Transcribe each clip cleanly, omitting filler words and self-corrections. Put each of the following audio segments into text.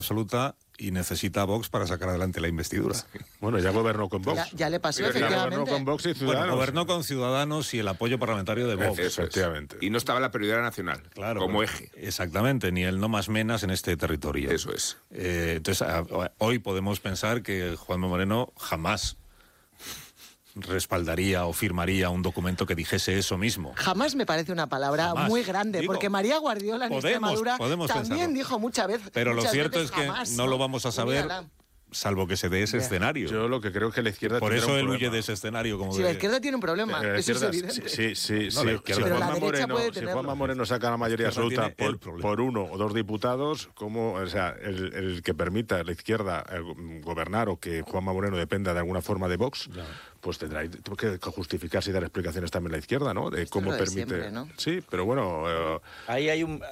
absoluta y necesita a Vox para sacar adelante la investidura. Bueno, ya gobernó con Vox. Ya le pasó, efectivamente. Ya gobernó con Vox y Ciudadanos. Bueno, gobernó con Ciudadanos y el apoyo parlamentario de Vox. Efectivamente. Y no estaba la prioridad nacional, claro, como eje. Exactamente, ni el no más menas en este territorio. Eso es. Entonces, hoy podemos pensar que Juanma Moreno jamás respaldaría o firmaría un documento que dijese eso mismo. Jamás me parece una palabra muy grande, porque María Guardiola en Extremadura también pensarlo. Dijo muchas veces. Pero lo cierto es que jamás, no lo vamos a saber, salvo que se dé ese escenario. Yo lo que creo es que la izquierda Por tiene eso un él problema. huye de ese escenario. Como la izquierda tiene un problema, eso es evidente. Sí. No, Si Juanma Moreno saca la mayoría absoluta por uno o dos diputados, como, o sea, el que permita a la izquierda gobernar o que Juanma Moreno dependa de alguna forma de Vox, pues tendrá que justificarse y dar explicaciones también a la izquierda, ¿no? De cómo permite. Siempre, ¿no? Sí, pero bueno. Ahí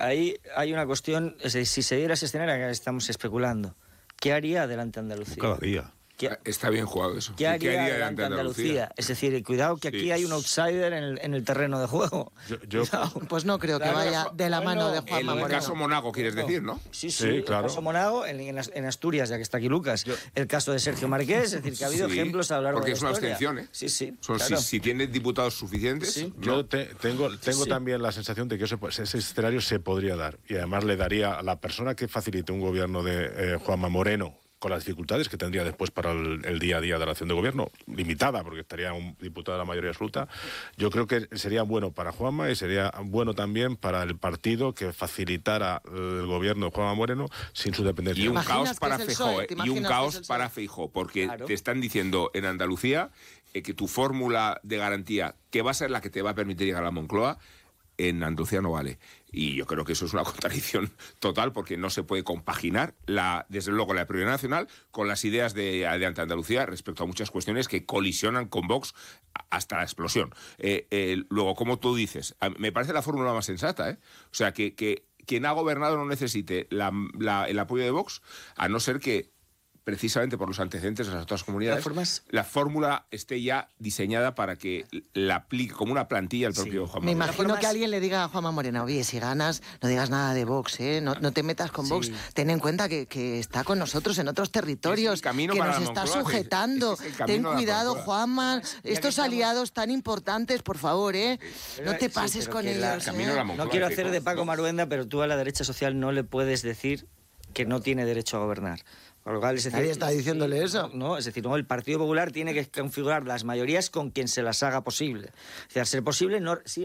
hay una cuestión, es decir, si se diera ese escenario que estamos especulando, ¿qué haría Adelante Andalucía? Cada día. Está bien jugado eso. ¿Qué haría Adelante Andalucía? Es decir, cuidado que aquí hay un outsider en el terreno de juego. Pues no creo que vaya de la mano de Juanma Moreno. El caso Monago, quieres decir, ¿no? Sí, claro. El caso Monago, en Asturias, ya que está aquí Lucas, el caso de Sergio Marqués, es decir, que ha habido ejemplos a lo largo de la historia. Porque es una abstención, ¿eh? Sí, claro. Si tiene diputados suficientes... Sí. Yo tengo también la sensación de que ese escenario se podría dar. Y además le daría a la persona que facilite un gobierno de Juanma Moreno, con las dificultades que tendría después para el día a día de la acción de gobierno, limitada, porque estaría un diputado de la mayoría absoluta, yo creo que sería bueno para Juanma y sería bueno también para el partido que facilitara el gobierno de Juanma Moreno sin su dependencia. Y un caos para Feijóo, y un caos para Feijóo, porque te están diciendo en Andalucía que tu fórmula de garantía, que va a ser la que te va a permitir llegar a la Moncloa, en Andalucía no vale. Y yo creo que eso es una contradicción total, porque no se puede compaginar, desde luego, la prioridad nacional con las ideas de Andalucía respecto a muchas cuestiones que colisionan con Vox hasta la explosión. Luego, como tú dices, me parece la fórmula más sensata, ¿eh? O sea, que quien ha gobernado no necesite el apoyo de Vox, a no ser que precisamente por los antecedentes de las otras comunidades, la fórmula esté ya diseñada para que la aplique como una plantilla el propio Juanma Me Moreno. imagino que alguien le diga a Juanma Moreno, oye, si ganas, no digas nada de Vox, ¿eh? No te metas con Vox. Ten en cuenta que está con nosotros en otros territorios, que nos está sujetando. Ten cuidado, Juanma, estos aliados tan importantes, por favor, ¿eh? No te pases con ellos. No quiero hacer de Paco Maruenda, pero tú a la derecha social no le puedes decir que no tiene derecho a gobernar. Por lo cual, es decir, nadie está diciéndole eso. No, es decir, el Partido Popular tiene que configurar las mayorías con quien se las haga posible. Es decir, a ser posible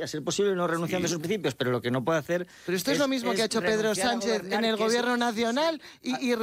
no renunciando a sus principios, pero lo que no puede hacer. Pero esto es lo mismo que ha hecho Pedro Sánchez en el gobierno nacional y